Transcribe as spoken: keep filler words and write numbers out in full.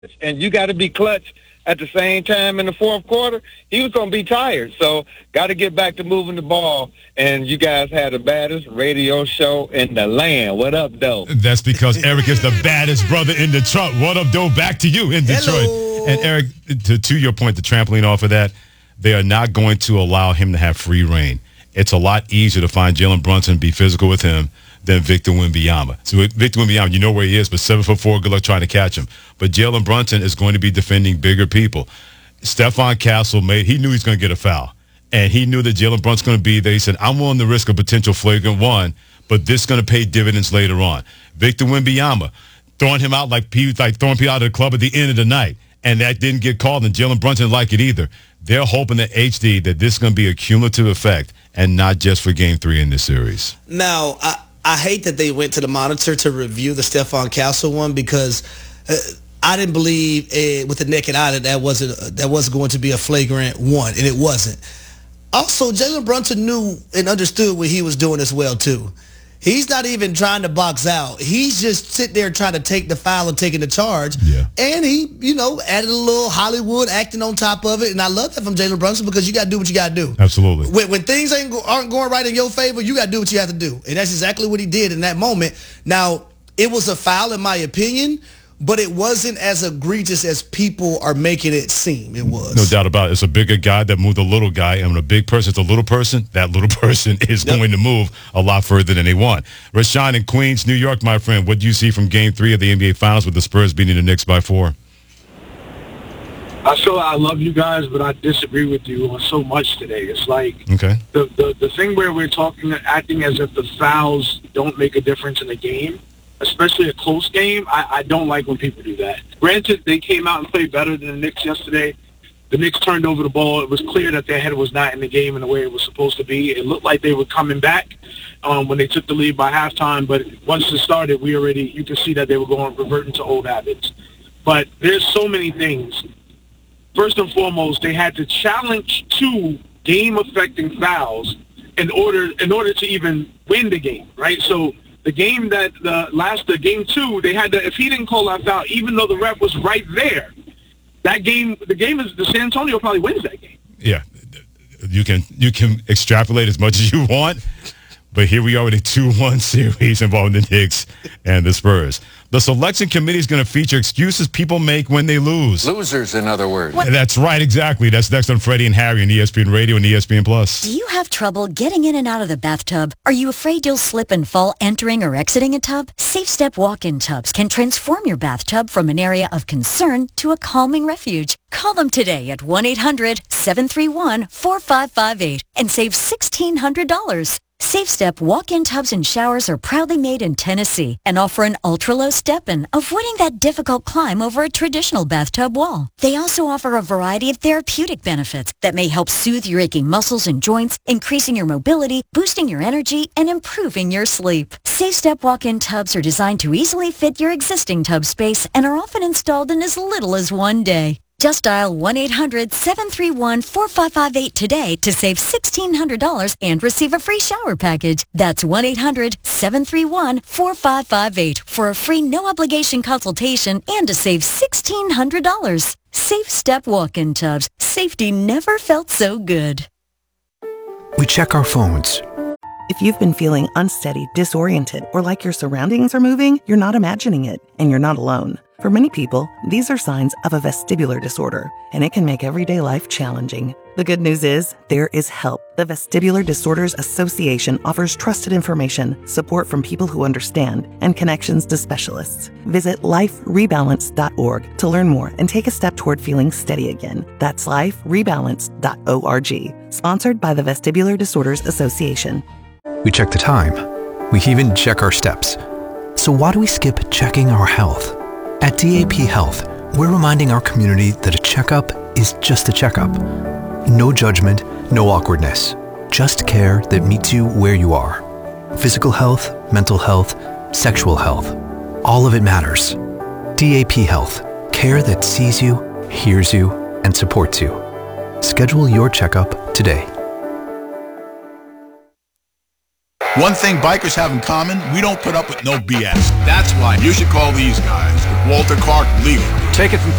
and you got to be clutch at the same time in the fourth quarter. He was going to be tired, so got to get back to moving the ball. And you guys had the baddest radio show in the land. What up, though? That's because Eric is the baddest brother in Detroit. What up, though? Back to you in Detroit. Hello. And Eric, to, to your point, the trampoline off of that, they are not going to allow him to have free reign. It's a lot easier to find Jalen Brunson and be physical with him than Victor Wembanyama. So Victor Wembanyama, you know where he is, but seven foot four, good luck trying to catch him. But Jalen Brunson is going to be defending bigger people. Stephon Castle made, he knew he was going to get a foul. And he knew that Jalen Brunson's going to be there. He said, I'm willing to risk a potential flagrant one, but this is going to pay dividends later on. Victor Wembanyama, throwing him out like, like throwing people out of the club at the end of the night. And that didn't get called, and Jalen Brunson didn't like it either. They're hoping that H D, that this is going to be a cumulative effect and not just for game three in this series. Now, I, I hate that they went to the monitor to review the Stephon Castle one because uh, I didn't believe uh, with the naked eye that that wasn't, uh, that wasn't going to be a flagrant one, and it wasn't. Also, Jalen Brunson knew and understood what he was doing as well, too. He's not even trying to box out. He's just sitting there trying to take the foul and taking the charge. Yeah. And he, you know, added a little Hollywood acting on top of it. And I love that from Jalen Brunson because you got to do what you got to do. Absolutely. When, when things ain't go, aren't going right in your favor, you got to do what you have to do. And that's exactly what he did in that moment. Now, it was a foul in my opinion, but it wasn't as egregious as people are making it seem it was. No doubt about it. It's a bigger guy that moved a little guy, and when a big person's a little person, that little person is yep. going to move a lot further than they want. Rashawn in Queens, New York, my friend, what do you see from Game three of the N B A Finals with the Spurs beating the Knicks by four? I feel I love you guys, but I disagree with you on so much today. It's like okay. the, the, the thing where we're talking, acting as if the fouls don't make a difference in the game, especially a close game. I, I don't like when people do that. Granted, they came out and played better than the Knicks yesterday. The Knicks turned over the ball. It was clear that their head was not in the game in the way it was supposed to be. It looked like they were coming back um, when they took the lead by halftime, but once it started, we already, you could see that they were going, reverting to old habits. But there's so many things. First and foremost, they had to challenge two game-affecting fouls in order in order to even win the game, right? So the game that the last the game two, they had to, if he didn't call that foul, even though the ref was right there, that game the game is the San Antonio probably wins that game. Yeah, you can you can extrapolate as much as you want, but here we are with a two one series involving the Knicks and the Spurs. The selection committee is going to feature excuses people make when they lose. Losers, in other words. What? That's right, exactly. That's next on Freddie and Harry on E S P N Radio and E S P N Plus. Do you have trouble getting in and out of the bathtub? Are you afraid you'll slip and fall entering or exiting a tub? Safe Step walk-in tubs can transform your bathtub from an area of concern to a calming refuge. Call them today at one eight hundred seven three one four five five eight and save sixteen hundred dollars. Safe Step walk-in tubs and showers are proudly made in Tennessee and offer an ultra-low step-in, avoiding that difficult climb over a traditional bathtub wall. They also offer a variety of therapeutic benefits that may help soothe your aching muscles and joints, increasing your mobility, boosting your energy, and improving your sleep. Safe Step walk-in tubs are designed to easily fit your existing tub space and are often installed in as little as one day. Just dial one eight hundred seven three one four five five eight today to save sixteen hundred dollars and receive a free shower package. That's one eight hundred seven three one four five five eight for a free no-obligation consultation and to save sixteen hundred dollars. Safe Step walk-in tubs. Safety never felt so good. We check our phones. If you've been feeling unsteady, disoriented, or like your surroundings are moving, you're not imagining it, and you're not alone. For many people, these are signs of a vestibular disorder, and it can make everyday life challenging. The good news is, there is help. The Vestibular Disorders Association offers trusted information, support from people who understand, and connections to specialists. Visit life rebalance dot org to learn more and take a step toward feeling steady again. That's life rebalance dot org. Sponsored by the Vestibular Disorders Association. We check the time. We even check our steps. So why do we skip checking our health? At D A P Health, we're reminding our community that a checkup is just a checkup. No judgment, no awkwardness. Just care that meets you where you are. Physical health, mental health, sexual health. All of it matters. D A P Health. Care that sees you, hears you, and supports you. Schedule your checkup today. One thing bikers have in common, we don't put up with no B S. That's why you should call these guys, Walter Clark Legal. Take it from